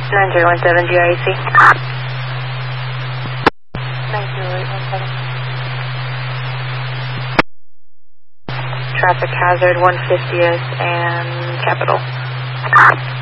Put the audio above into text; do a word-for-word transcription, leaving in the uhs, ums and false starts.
nine zero one seven G R A C. nine zero eight one seven. Traffic hazard one fiftieth and Capital.